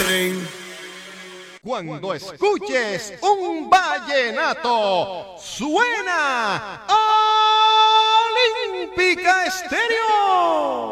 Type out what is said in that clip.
tren. Cuando escuches un vallenato, suena Olímpica Estéreo.